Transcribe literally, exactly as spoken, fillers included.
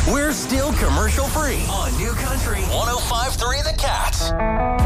We're still commercial free on New Country one oh five point three The Cats.